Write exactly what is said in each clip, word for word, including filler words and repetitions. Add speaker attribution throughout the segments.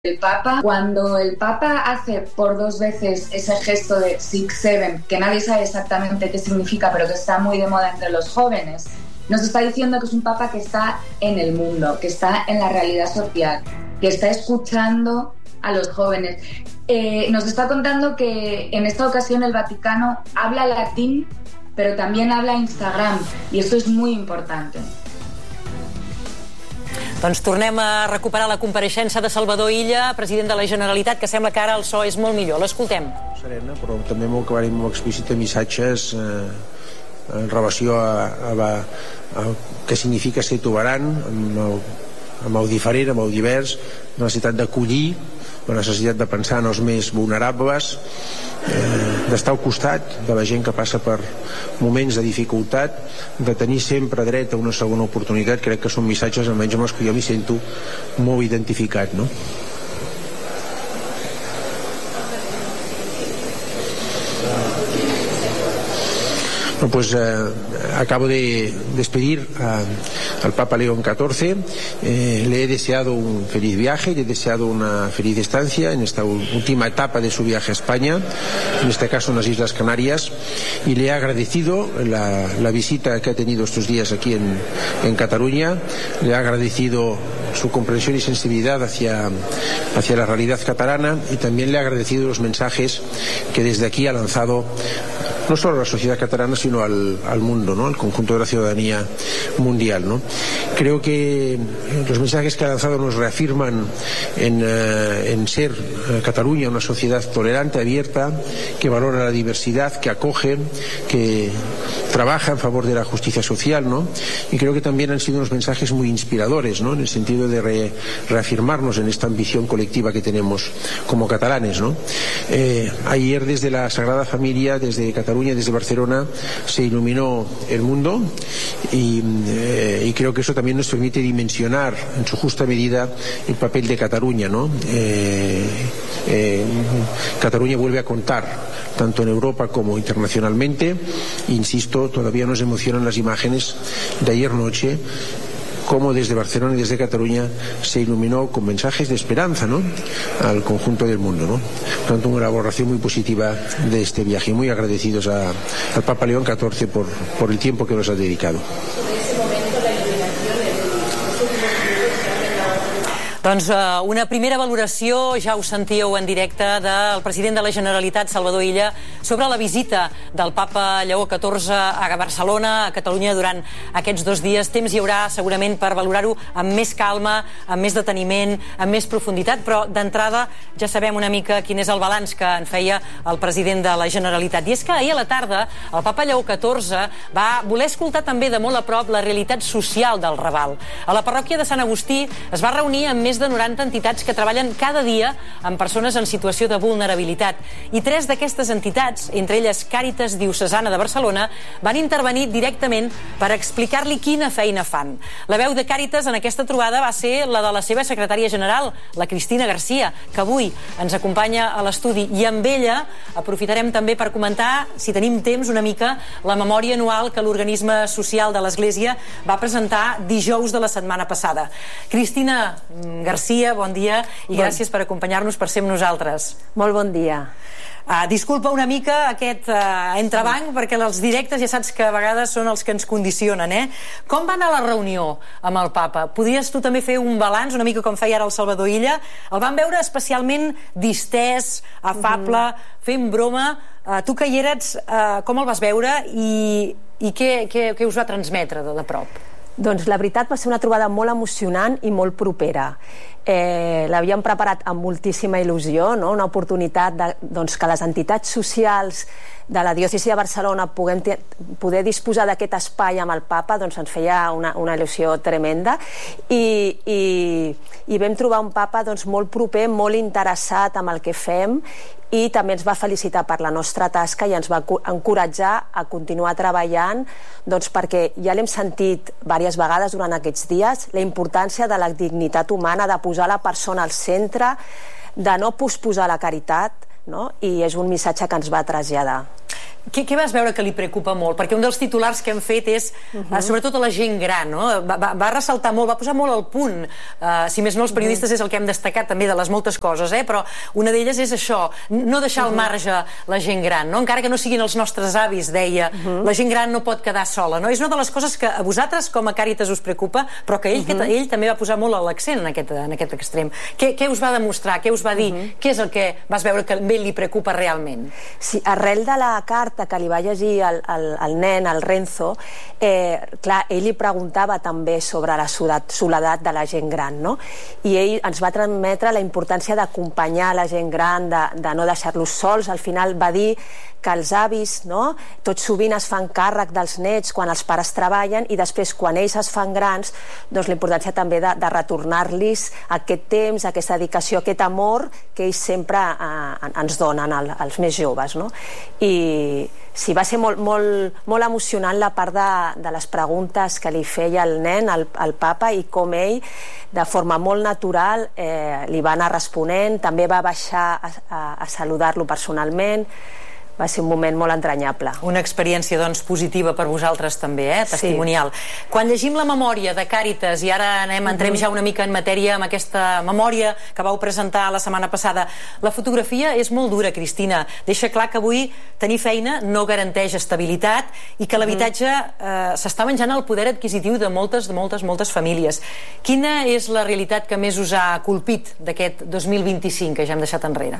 Speaker 1: El Papa, cuando el Papa hace por dos veces ese gesto de Six Seven, que nadie sabe exactamente qué significa, pero que está muy de moda entre los jóvenes, nos está diciendo que es un Papa que está en el mundo, que está en la realidad social, que está escuchando a los jóvenes. Eh, nos está contando que en esta ocasión el Vaticano habla latín, pero también habla Instagram, y esto es muy importante.
Speaker 2: Doncs tornem a recuperar la compareixença de Salvador Illa, president de la Generalitat, que sembla que ara el so és molt millor. L'escoltem.
Speaker 3: Serena, però també molt clar i molt explícita missatges eh, en relació a, a, a, a què significa ser tolerant amb el, amb el diferent, amb el divers, la necessitat d'acollir, la necessitat de pensar en els més vulnerables, eh, d'estar al costat de la gent que passa per moments de dificultat, de tenir sempre dret a una segona oportunitat. Crec que són missatges, almenys amb els que jo m'hi sento molt identificat, no? Bueno, pues eh, acabo de despedir a, al Papa León catorce. Eh, le he deseado un feliz viaje, le he deseado una feliz estancia en esta última etapa de su viaje a España, en este caso en las Islas Canarias, y le he agradecido la, la visita que ha tenido estos días aquí en, en Cataluña. Le he agradecido su comprensión y sensibilidad hacia, hacia la realidad catalana, y también le he agradecido los mensajes que desde aquí ha lanzado no solo a la sociedad catalana, sino al, al mundo, ¿no? Al conjunto de la ciudadanía mundial, ¿no? Creo que los mensajes que ha lanzado nos reafirman en, eh, en ser eh, Cataluña una sociedad tolerante, abierta, que valora la diversidad, que acoge, que trabaja en favor de la justicia social, ¿no? Y creo que también han sido unos mensajes muy inspiradores, ¿no? En el sentido de re, reafirmarnos en esta ambición colectiva que tenemos como catalanes, ¿no? Eh, ayer desde la Sagrada Familia, desde Cataluña, desde Barcelona, se iluminó el mundo, y, eh, y creo que eso también nos permite dimensionar en su justa medida el papel de Cataluña, ¿no? Eh, eh, Cataluña vuelve a contar tanto en Europa como internacionalmente. Insisto, todavía nos emocionan las imágenes de ayer noche, cómo desde Barcelona y desde Cataluña se iluminó con mensajes de esperanza, ¿no?, al conjunto del mundo, ¿no? Por tanto, una valoración muy positiva de este viaje, y muy agradecidos a, al Papa León catorce por, por el tiempo que nos ha dedicado.
Speaker 2: Doncs uh, una primera valoració, ja ho sentíeu en directe, del president de la Generalitat, Salvador Illa, sobre la visita del Papa Lleó catorze a Barcelona, a Catalunya, durant aquests dos dies. Temps hi haurà segurament per valorar-ho amb més calma, amb més deteniment, amb més profunditat, però d'entrada ja sabem una mica quin és el balanç que en feia el president de la Generalitat. I és que ahir a la tarda el Papa Lleó catorze va voler escoltar també de molt a prop la realitat social del Raval. A la parròquia de Sant Agustí es va reunir amb més més de noranta entitats que treballen cada dia amb persones en situació de vulnerabilitat. I tres d'aquestes entitats, entre elles Càritas Diocesana de Barcelona, van intervenir directament per explicar-li quina feina fan. La veu de Càritas en aquesta trobada va ser la de la seva secretària general, la Cristina Garcia, que avui ens acompanya a l'estudi. I amb ella aprofitarem també per comentar, si tenim temps, una mica la memòria anual que l'organisme social de l'Església va presentar dijous de la setmana passada. Cristina Garcia, bon dia, i bon. Gràcies per acompanyar-nos, per ser amb nosaltres.
Speaker 4: Molt bon dia.
Speaker 2: Uh, disculpa una mica aquest uh, entrebanc, perquè els directes ja saps que a vegades són els que ens condicionen, eh? Com va anar la reunió amb el Papa? Podries tu també fer un balanç, una mica com feia ara el Salvador Illa? El vam veure especialment distès, afable, mm-hmm. fent broma. Uh, tu que hi eres, uh, com el vas veure i, i què, què, què us va transmetre de, de prop?
Speaker 4: Doncs la veritat va ser una trobada molt emocionant i molt propera. Eh, l'havíem preparat amb moltíssima il·lusió, no? Una oportunitat de, doncs, que les entitats socials de la diòcesi de Barcelona puguem poder disposar d'aquest espai amb el Papa, doncs ens feia una, una il·lusió tremenda, i, i, i vam trobar un Papa doncs, molt proper, molt interessat amb el que fem, i també ens va felicitar per la nostra tasca i ens va encoratjar a continuar treballant, doncs perquè ja l'hem sentit diverses vegades durant aquests dies, la importància de la dignitat humana, de posar la persona al centre, de no posposar la caritat, no? I és un missatge que ens va traslladar.
Speaker 2: Què, què vas veure que li preocupa molt? Perquè un dels titulars que hem fet és, uh -huh. uh, sobretot a la gent gran, no? Va, va, va ressaltar molt, va posar molt al punt. Uh, si més no, els periodistes uh -huh. és el que hem destacat també de les moltes coses, eh? Però una d'elles és això, no deixar al marge la gent gran, no? Encara que no siguin els nostres avis, deia, uh -huh. la gent gran no pot quedar sola, no? És una de les coses que a vosaltres com a Càritas us preocupa, però que ell, uh -huh. que ell també va posar molt l'accent en aquest, en aquest extrem. Què, què us va demostrar? Què us va dir? Uh -huh. Què és el que vas veure que a ell li preocupa realment?
Speaker 4: Sí, arrel de la carta que li va llegir el, el, el nen, el Renzo, eh, clar, ell li preguntava també sobre la soledat de la gent gran, no? I ell ens va transmetre la importància d'acompanyar la gent gran, de, de no deixar-los sols. Al final va dir que els avis, no?, tot sovint es fan càrrec dels nets quan els pares treballen i després quan ells es fan grans, doncs la importància també de, de retornar-los aquest temps, aquesta dedicació, aquest amor que ells sempre eh, ens donen al, als més joves, no? I sí, va ser molt, molt, molt emocionant la part de, de les preguntes que li feia el nen, el, el papa, i com ell, de forma molt natural, eh, li va anar responent. També va baixar a, a, a saludar-lo personalment. Va ser un moment molt entranyable.
Speaker 2: Una experiència, doncs, positiva per vosaltres també, eh? Testimonial. Sí. Quan llegim la memòria de Càritas, i ara anem, entrem ja una mica en matèria amb aquesta memòria que vau presentar la setmana passada, la fotografia és molt dura, Cristina. Deixa clar que avui tenir feina no garanteix estabilitat i que l'habitatge eh, s'està menjant el poder adquisitiu de moltes, de moltes, moltes famílies. Quina és la realitat que més us ha colpit d'aquest dos mil vint-i-cinc que ja hem deixat enrere?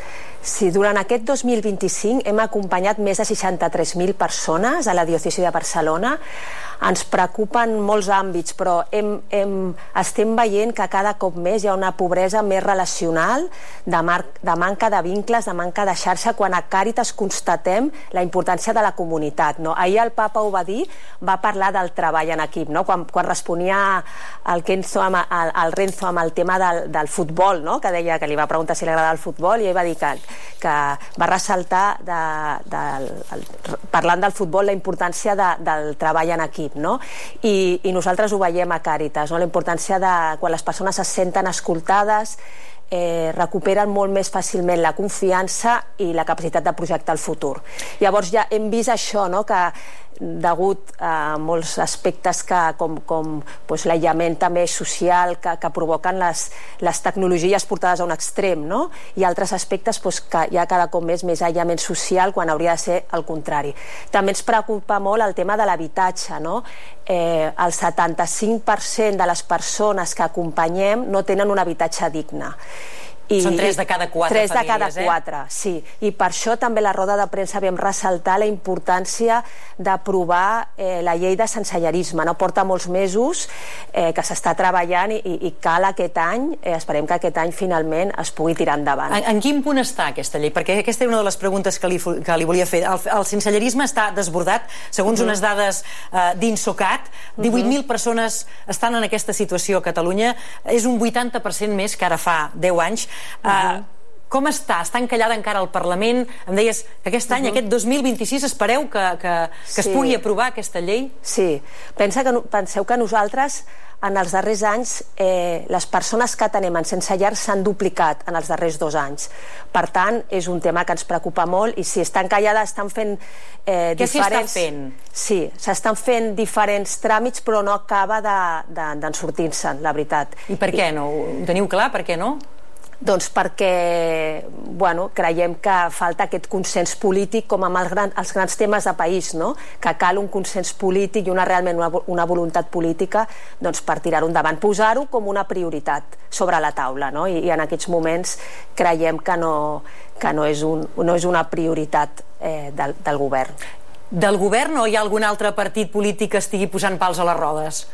Speaker 4: Sí, durant aquest dos mil vint-i-cinc hem acompanyat més de seixanta-tres mil persones a la diòcesi de Barcelona. Ens preocupen molts àmbits, però hem, hem, estem veient que cada cop més hi ha una pobresa més relacional, de, mar, de manca de vincles, de manca de xarxa, quan a Càritas constatem la importància de la comunitat, no? Ahir el papa ho va dir, va parlar del treball en equip, no? Quan, quan responia el, Kenzo amb, el, el Renzo amb el tema del, del futbol, no? Que deia que li va preguntar si li agradava el futbol, i ell va dir que que va ressaltar de, de, de, parlant del futbol, la importància de, del treball en equip, no? I, i nosaltres ho veiem a Càritas, no? La importància de quan les persones es senten escoltades, eh, recuperen molt més fàcilment la confiança i la capacitat de projectar el futur. Llavors ja hem vist això, no? Que degut a molts aspectes que, com, com doncs, l'aïllament també social que, que provoquen les, les tecnologies portades a un extrem, no? I altres aspectes doncs, que hi ha cada cop més més aïllament social quan hauria de ser el contrari. També ens preocupa molt el tema de l'habitatge, no? Eh, el setanta-cinc per cent de les persones que acompanyem no tenen un habitatge digne.
Speaker 2: I, Són tres de cada quatre
Speaker 4: tres
Speaker 2: famílies,
Speaker 4: de cada quatre,
Speaker 2: eh?
Speaker 4: Sí. I per això també a la roda de premsa vam ressaltar la importància d'aprovar eh, la llei de sensellerisme. No? Porta molts mesos eh, que s'està treballant i, i cal aquest any, eh, esperem que aquest any finalment es pugui tirar endavant.
Speaker 2: En, en quin punt està aquesta llei? Perquè aquesta és una de les preguntes que li, que li volia fer. El, el sensellerisme està desbordat, segons uh-huh. unes dades eh, d'Insocat, divuit mil uh-huh. persones estan en aquesta situació a Catalunya, és un vuitanta per cent més que ara fa deu anys. Uh -huh. uh, com està? Està encallada encara al Parlament? Em deies que aquest any, uh -huh. aquest dos mil vint-i-sis, espereu que, que, que sí. es pugui aprovar aquesta llei?
Speaker 4: Sí. Pensa que, penseu que nosaltres en els darrers anys eh, les persones que tenem en sense llar s'han duplicat en els darrers dos anys. Per tant, és un tema que ens preocupa molt i si està encallada estan fent eh,
Speaker 2: Què
Speaker 4: diferents...
Speaker 2: s'hi està fent?
Speaker 4: Sí, s'estan fent diferents tràmits però no acaba de, de, d'en sortir-se'n, la veritat.
Speaker 2: I per què no? Ho teniu clar? Per què no?
Speaker 4: Doncs perquè bueno, creiem que falta aquest consens polític com amb els grans, els grans temes de país, no? Que cal un consens polític i una, realment una, una voluntat política doncs, per tirar-ho endavant, posar-ho com una prioritat sobre la taula, no? I, i en aquests moments creiem que no, que no, és, un, no és una prioritat eh, del, del govern.
Speaker 2: Del govern o hi ha algun altre partit polític que estigui posant pals a les rodes?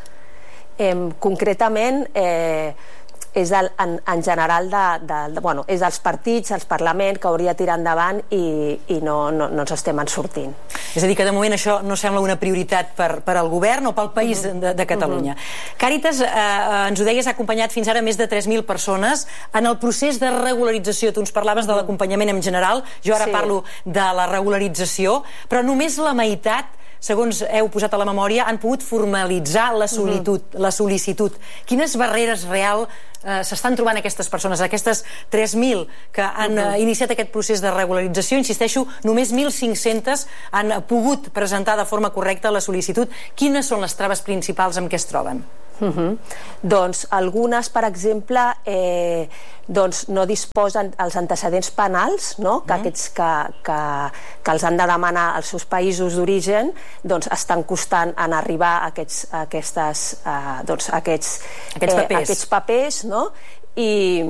Speaker 4: Eh, concretament... Eh, és el, en, en general de, de, de, bueno, és dels partits, els parlaments que hauria de tirar endavant i, i no, no, no ens estem en sortint.
Speaker 2: És a dir, que de moment això no sembla una prioritat per, per al govern o pel país uh-huh. de, de Catalunya. Uh-huh. Càritas, eh, ens ho deies, ha acompanyat fins ara més de tres mil persones en el procés de regularització. Tu ens parlaves uh-huh. de l'acompanyament en general, jo ara sí. parlo de la regularització, però només la meitat segons heu posat a la memòria, han pogut formalitzar la solitud, la sol·licitud. Quines barreres reals eh, s'estan trobant aquestes persones, aquestes tres mil que han eh, iniciat aquest procés de regularització? Insisteixo, només mil cinc-cents han pogut presentar de forma correcta la sol·licitud. Quines són les traves principals amb què es troben?
Speaker 4: Uh -huh. Doncs algunes, per exemple, eh, doncs no disposen els antecedents penals, no? que, aquests que, que, que els han de demanar als seus països d'origen, doncs estan costant en arribar a aquests, a aquestes, uh, doncs, aquests,
Speaker 2: aquests papers,
Speaker 4: eh, aquests papers no? I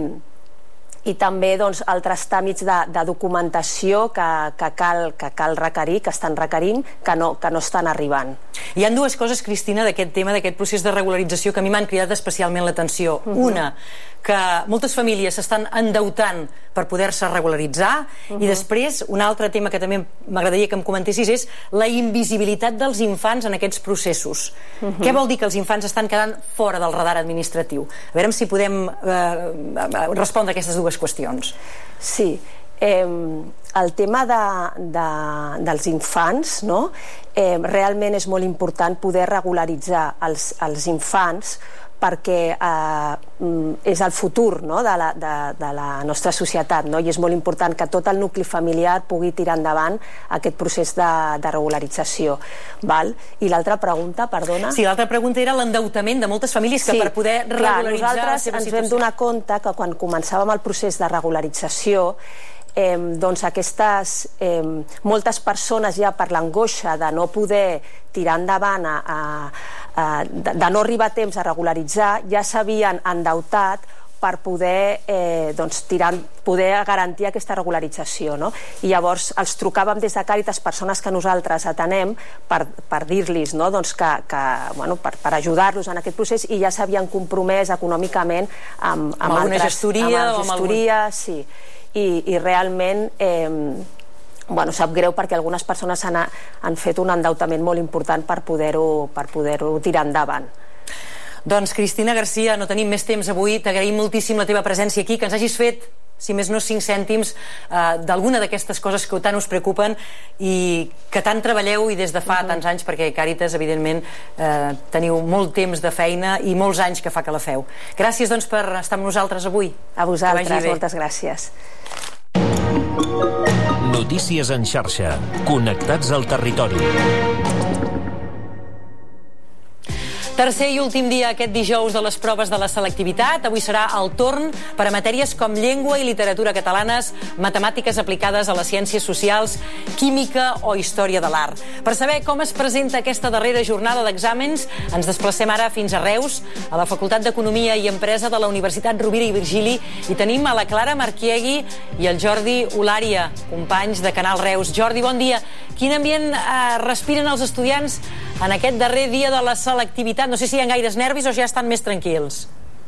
Speaker 4: i també doncs, altres tràmits de, de documentació que, que, cal, que cal requerir, que estan requerint, que no, que no estan arribant.
Speaker 2: Hi ha dues coses, Cristina, d'aquest tema, d'aquest procés de regularització que a mi m'han cridat especialment l'atenció. Uh -huh. Una, que moltes famílies s'estan endeutant per poder-se regularitzar, uh -huh. i després un altre tema que també m'agradaria que em comentessis és la invisibilitat dels infants en aquests processos. Uh -huh. Què vol dir que els infants estan quedant fora del radar administratiu? A veure si podem eh, respondre a aquestes dues qüestions.
Speaker 4: Sí, eh, el tema de, de, dels infants, no? eh, realment és molt important poder regularitzar els, els infants, perquè eh, és el futur, no? de, la, de, de la nostra societat, no? I és molt important que tot el nucli familiar pugui tirar endavant aquest procés de, de regularització. Val? I l'altra pregunta, perdona?
Speaker 2: Sí, l'altra pregunta era l'endeutament de moltes famílies que
Speaker 4: sí,
Speaker 2: per poder
Speaker 4: clar,
Speaker 2: regularitzar
Speaker 4: nosaltres
Speaker 2: la seva
Speaker 4: ens
Speaker 2: situació...
Speaker 4: vam donar compte que quan començàvem el procés de regularització Eh, doncs aquestes eh, moltes persones ja per l'angoixa de no poder tirar endavant a, a, a, de, de no arribar a temps a regularitzar, ja s'havien endeutat per poder, eh, doncs, tirar, poder garantir aquesta regularització, no? I llavors els trucàvem des de Càritas, persones que nosaltres atenem, per, per dir-los, no? doncs que, que, bueno, per, per ajudar-los en aquest procés, i ja s'havien compromès econòmicament amb, amb,
Speaker 2: amb alguna
Speaker 4: altres,
Speaker 2: gestoria,
Speaker 4: amb gestoria, algun... sí. I, i realment eh, bueno, sap greu perquè algunes persones han, han fet un endeutament molt important per poder-ho per poder-ho tirar endavant.
Speaker 2: Doncs Cristina Garcia, no tenim més temps avui, t'agraïm moltíssim la teva presència aquí, que ens hagis fet, si més no cinc cèntims eh, d'alguna d'aquestes coses que tant us preocupen i que tant treballeu i des de fa uh -huh. tants anys, perquè Càritas evidentment eh, teniu molt temps de feina i molts anys que fa que la feu. Gràcies doncs per estar amb nosaltres avui.
Speaker 4: A vosaltres, moltes gràcies.
Speaker 5: Notícies en xarxa, connectats al territori.
Speaker 2: Tercer i últim dia aquest dijous de les proves de la selectivitat. Avui serà el torn per a matèries com llengua i literatura catalanes, matemàtiques aplicades a les ciències socials, química o història de l'art. Per saber com es presenta aquesta darrera jornada d'exàmens, ens desplacem ara fins a Reus, a la Facultat d'Economia i Empresa de la Universitat Rovira i Virgili, i tenim a la Clara Marquiegui i el Jordi Olària, companys de Canal Reus. Jordi, bon dia. Quin ambient eh, respiren els estudiants en aquest darrer dia de la selectivitat? No sé si hi ha gaires nervis o ja estan més tranquils.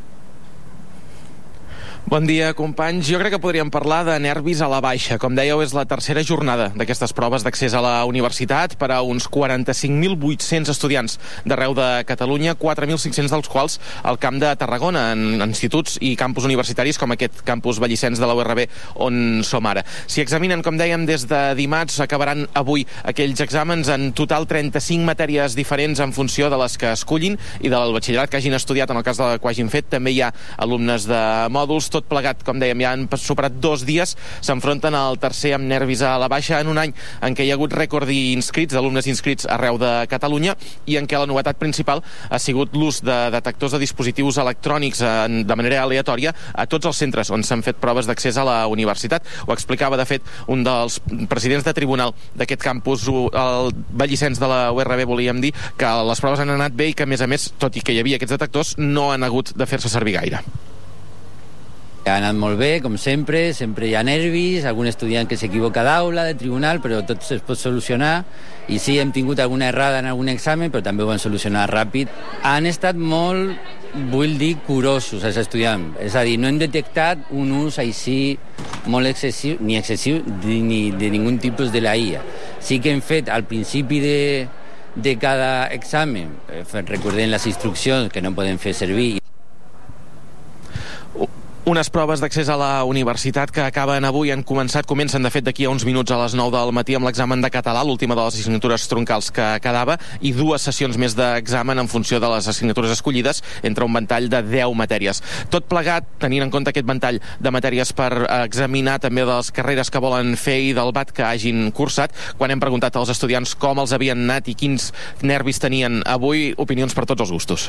Speaker 6: Bon dia, companys. Jo crec que podríem parlar de nervis a la baixa. Com dèieu, és la tercera jornada d'aquestes proves d'accés a la universitat per a uns quaranta-cinc mil vuit-cents estudiants d'arreu de Catalunya, quatre mil cinc-cents dels quals al Camp de Tarragona, en instituts i campus universitaris com aquest campus Vallicens de la U R B on som ara. S'hi examinen, com dèiem, des de dimarts, acabaran avui aquells exàmens, en total trenta-cinc matèries diferents en funció de les que escollin i del batxillerat que hagin estudiat, en el cas de que ho hagin fet. També hi ha alumnes de mòduls. Tot plegat, com dèiem, ja han superat dos dies, s'enfronten al tercer amb nervis a la baixa en un any en què hi ha hagut rècord d'inscrits, d'alumnes inscrits arreu de Catalunya, i en què la novetat principal ha sigut l'ús de detectors de dispositius electrònics en, de manera aleatòria a tots els centres on s'han fet proves d'accés a la universitat. Ho explicava, de fet, un dels presidents de tribunal d'aquest campus, el Vallicens de la U R B, volíem dir que les proves han anat bé i que, a més a més, tot i que hi havia aquests detectors, no han hagut de fer-se servir gaire.
Speaker 7: Ha anat molt bé, com sempre, sempre hi ha nervis, algun estudiant que s'equivoca d'aula, de tribunal, però tot es pot solucionar, i sí, hem tingut alguna errada en algun examen, però també ho han solucionat ràpid. Han estat molt, vull dir, curosos els estudiants, és a dir, no hem detectat un ús així molt excessiu, ni excessiu ni de ningun tipus de la I A. Sí que hem fet al principi de, de cada examen, recordem les instruccions que no podem fer servir.
Speaker 6: Un Unes proves d'accés a la universitat que acaben avui, han començat, comencen de fet d'aquí a uns minuts a les nou del matí amb l'examen de català, l'última de les assignatures troncals que quedava, i dues sessions més d'examen en funció de les assignatures escollides entre un ventall de deu matèries. Tot plegat, tenint en compte aquest ventall de matèries per examinar també de les carreres que volen fer i del B A T que hagin cursat, quan hem preguntat als estudiants com els havien anat i quins nervis tenien avui, opinions per tots els gustos.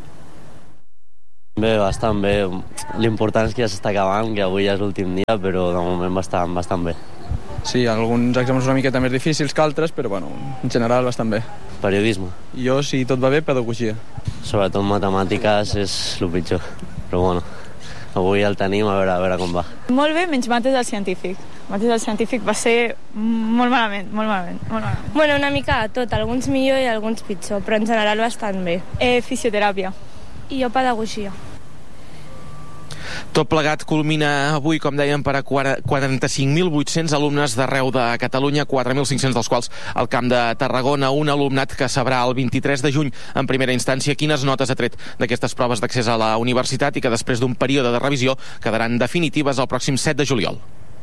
Speaker 8: Bé, bastant bé. L'important és que ja s'està acabant, que avui ja és l'últim dia, però de moment bastant, bastant bé.
Speaker 9: Sí, alguns exàmens una miqueta més difícils que altres, però bueno, en general bastant bé.
Speaker 8: Periodisme.
Speaker 9: Jo, si tot va bé, pedagogia.
Speaker 8: Sobretot matemàtiques és el pitjor, però bueno, avui el tenim, a veure, a veure com va.
Speaker 10: Molt bé, menys mates del científic. Mates del científic va ser molt malament, molt malament, molt malament.
Speaker 11: Bueno, una mica de tot, alguns millor i alguns pitjor, però en general bastant bé.
Speaker 10: Eh, fisioteràpia.
Speaker 11: I jo pedagogia.
Speaker 6: Tot plegat culmina avui, com dèiem, per a quaranta-cinc mil vuit-cents alumnes d'arreu de Catalunya, quatre mil cinc-cents dels quals al Camp de Tarragona, un alumnat que sabrà el vint-i-tres de juny en primera instància quines notes ha tret d'aquestes proves d'accés a la universitat i que després d'un període de revisió quedaran definitives el pròxim set de juliol.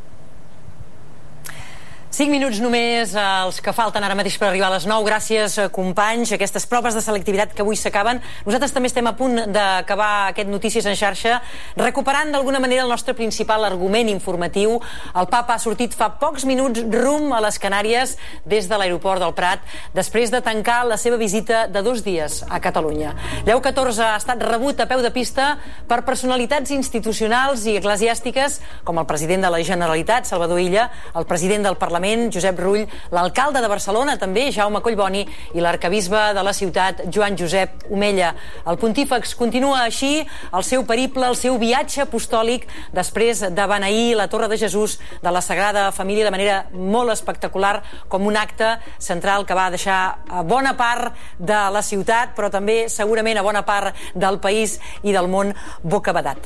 Speaker 2: Cinc minuts només, els que falten ara mateix per arribar a les nou. Gràcies, companys. Aquestes proves de selectivitat que avui s'acaben. Nosaltres també estem a punt d'acabar aquest Notícies en xarxa, recuperant d'alguna manera el nostre principal argument informatiu. El papa ha sortit fa pocs minuts rumb a les Canàries des de l'aeroport del Prat, després de tancar la seva visita de dos dies a Catalunya. Lleó catorze ha estat rebut a peu de pista per personalitats institucionals i eclesiàstiques com el president de la Generalitat, Salvador Illa, el president del Parlament, Josep Rull, l'alcalde de Barcelona, també, Jaume Collboni, i l'arquebisbe de la ciutat, Joan Josep Omella. El pontífex continua així el seu periple, el seu viatge apostòlic, després de beneir la Torre de Jesús de la Sagrada Família de manera molt espectacular, com un acte central que va deixar a bona part de la ciutat, però també segurament a bona part del país i del món bocabadat.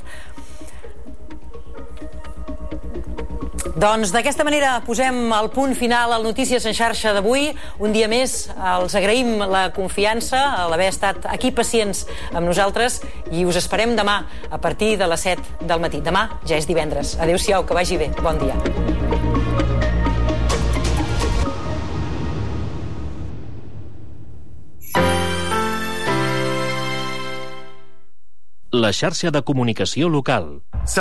Speaker 2: Doncs d'aquesta manera posem el punt final al Notícies en xarxa d'avui. Un dia més els agraïm la confiança, l'haver estat aquí pacients amb nosaltres, i us esperem demà a partir de les set del matí. Demà ja és divendres. Adéu-siau, que vagi bé. Bon dia.
Speaker 5: La xarxa de comunicació local.